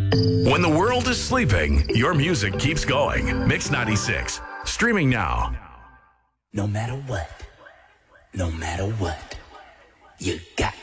When the world is sleeping, your music keeps going. Mix 96. Streaming now. No matter what, you got